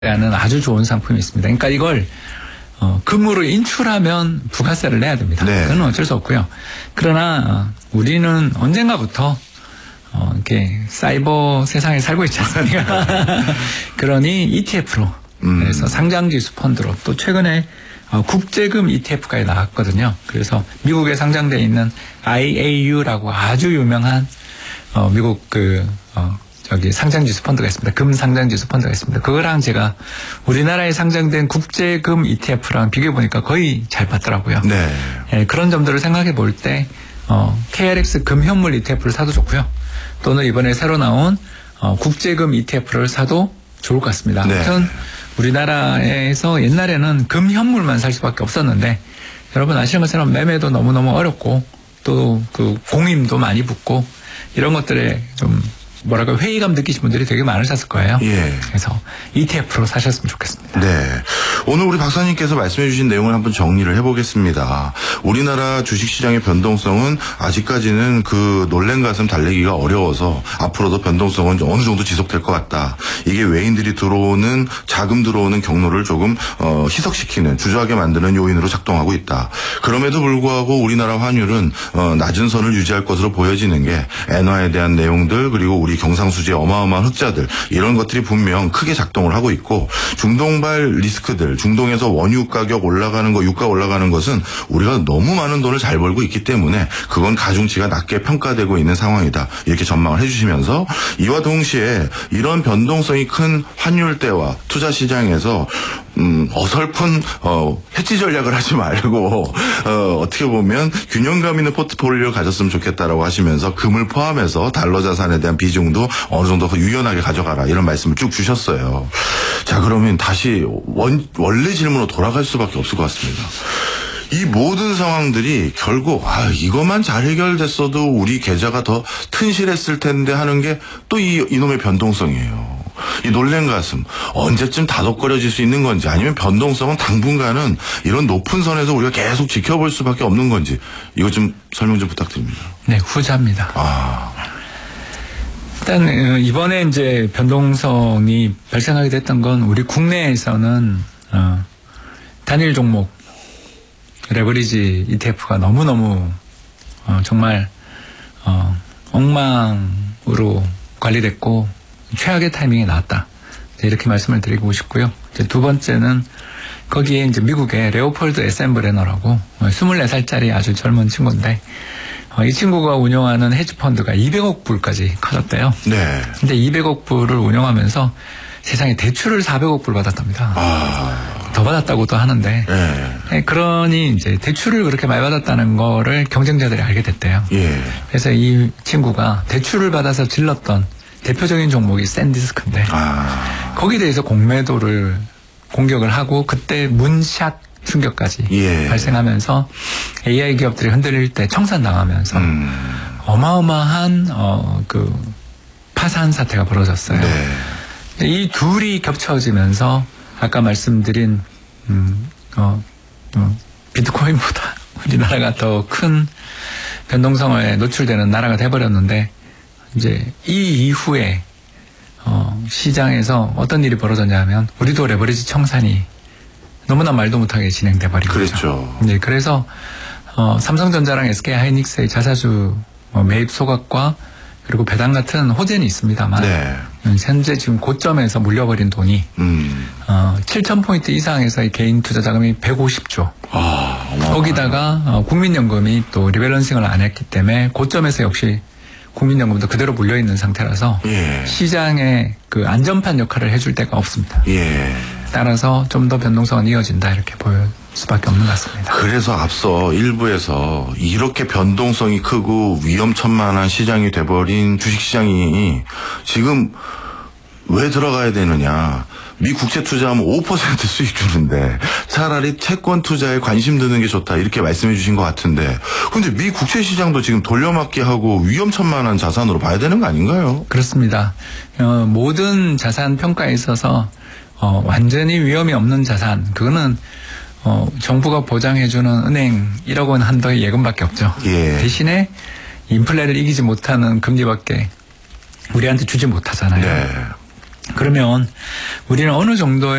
라는 아주 좋은 상품이 있습니다. 그러니까 이걸 금으로 인출하면 부가세를 내야 됩니다. 네. 그건 어쩔 수 없고요. 그러나 우리는 언젠가부터 이렇게 사이버 세상에 살고 있지 않습니까? 그러니 ETF로 그래서 상장지수 펀드로 또 최근에 국제금 ETF가 나왔거든요. 그래서 미국에 상장되어 있는 IAU라고 아주 유명한 미국 여기 상장지수 펀드가 있습니다. 금 상장지수 펀드가 있습니다. 그거랑 제가 우리나라에 상장된 국제금 ETF랑 비교해보니까 거의 잘 맞더라고요. 네. 예, 그런 점들을 생각해 볼 때 KRX 금현물 ETF를 사도 좋고요. 또는 이번에 새로 나온 국제금 ETF를 사도 좋을 것 같습니다. 네. 아무튼 우리나라에서 옛날에는 금현물만 살 수밖에 없었는데 여러분 아시는 것처럼 매매도 너무너무 어렵고 또 그 공임도 많이 붙고 이런 것들에 좀 뭐랄까 회의감 느끼신 분들이 되게 많으셨을 거예요. 예. 그래서 ETF로 사셨으면 좋겠습니다. 네. 오늘 우리 박사님께서 말씀해 주신 내용을 한번 정리를 해보겠습니다. 우리나라 주식시장의 변동성은 아직까지는 그 놀란 가슴 달래기가 어려워서 앞으로도 변동성은 어느 정도 지속될 것 같다. 이게 외인들이 들어오는 자금 들어오는 경로를 조금 희석시키는 주저하게 만드는 요인으로 작동하고 있다. 그럼에도 불구하고 우리나라 환율은 낮은 선을 유지할 것으로 보여지는 게 엔화에 대한 내용들 그리고 우리 경상수지의 어마어마한 흑자들 이런 것들이 분명 크게 작동을 하고 있고 중동발 리스크들 중동에서 원유 가격 올라가는 거 유가 올라가는 것은 우리가 너무 많은 돈을 잘 벌고 있기 때문에 그건 가중치가 낮게 평가되고 있는 상황이다 이렇게 전망을 해주시면서 이와 동시에 이런 변동성이 큰 환율대와 투자시장에서 어설픈 해지 전략을 하지 말고 어떻게 보면 균형감 있는 포트폴리오를 가졌으면 좋겠다라고 하시면서 금을 포함해서 달러 자산에 대한 비중도 어느 정도 유연하게 가져가라 이런 말씀을 쭉 주셨어요. 자 그러면 다시 원래 질문으로 돌아갈 수밖에 없을 것 같습니다. 이 모든 상황들이 결국 이것만 잘 해결됐어도 우리 계좌가 더 튼실했을 텐데 하는 게 또 이놈의 변동성이에요. 이 놀란 가슴 언제쯤 다독거려질 수 있는 건지 아니면 변동성은 당분간은 이런 높은 선에서 우리가 계속 지켜볼 수밖에 없는 건지 이거 좀 설명 좀 부탁드립니다. 네, 후자입니다. 일단 이번에 이제 변동성이 발생하게 됐던 건 우리 국내에서는 단일 종목 레버리지 ETF가 너무너무 정말 엉망으로 관리됐고 최악의 타이밍에 나왔다. 이렇게 말씀을 드리고 싶고요. 이제 두 번째는 거기에 이제 미국의 레오폴드 SM 브레너라고 24살짜리 아주 젊은 친구인데 이 친구가 운영하는 헤지펀드가 200억 불까지 커졌대요. 네. 근데 200억 불을 운영하면서 세상에 대출을 400억 불 받았답니다. 더 받았다고도 하는데. 네. 그러니 이제 대출을 그렇게 많이 받았다는 거를 경쟁자들이 알게 됐대요. 예. 그래서 이 친구가 대출을 받아서 질렀던 대표적인 종목이 샌디스크인데 거기에 대해서 공매도를 공격을 하고 그때 문샷 충격까지 발생하면서 AI 기업들이 흔들릴 때 청산당하면서 어마어마한 그 파산 사태가 벌어졌어요. 네. 이 둘이 겹쳐지면서 아까 말씀드린 비트코인보다 우리나라가 더 큰 변동성에 노출되는 나라가 돼버렸는데 이제 이 이후에 시장에서 어떤 일이 벌어졌냐면 우리도 레버리지 청산이 너무나 말도 못하게 진행돼 버린 거죠. 그렇죠. 네, 그래서 삼성전자랑 SK하이닉스의 자사주 매입 소각과 그리고 배당 같은 호재는 있습니다만 네. 현재 지금 고점에서 물려버린 돈이 7,000포인트 이상에서의 개인 투자 자금이 150조. 거기다가 국민연금이 또 리밸런싱을 안 했기 때문에 고점에서 역시 국민연금도 그대로 물려있는 상태라서 시장에 그 안전판 역할을 해줄 데가 없습니다. 따라서 좀 더 변동성은 이어진다 이렇게 보일 수밖에 없는 것 같습니다. 그래서 앞서 일부에서 이렇게 변동성이 크고 위험천만한 시장이 돼버린 주식시장이 지금 왜 들어가야 되느냐. 미 국채 투자하면 5% 수익 주는데 차라리 채권 투자에 관심 드는 게 좋다 이렇게 말씀해 주신 것 같은데 근데 미 국채 시장도 지금 돌려막기 하고 위험천만한 자산으로 봐야 되는 거 아닌가요? 그렇습니다. 모든 자산 평가에 있어서 완전히 위험이 없는 자산 그거는 정부가 보장해주는 은행 1억 원 한도의 예금밖에 없죠. 대신에 인플레를 이기지 못하는 금리밖에 우리한테 주지 못하잖아요. 그러면 우리는 어느 정도의